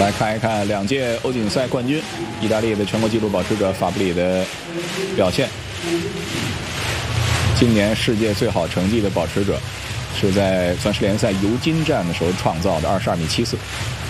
来看一看2届欧锦赛冠军意大利的全国纪录保持者法布里的表现。今年世界最好成绩的保持者是在钻石联赛尤金站的时候创造的22.74米。